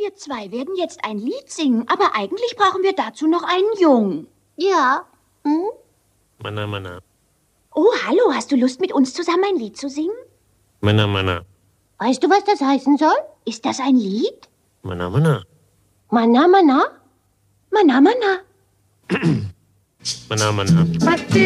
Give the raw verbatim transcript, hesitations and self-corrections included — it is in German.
Wir zwei werden jetzt ein Lied singen, aber eigentlich brauchen wir dazu noch einen Jungen. Ja. Hm? Mana, mana. Oh, hallo, hast du Lust, mit uns zusammen ein Lied zu singen? Mana, mana. Weißt du, was das heißen soll? Ist das ein Lied? Mana, mana. Mana, mana? Mana, mana. Mana, mana.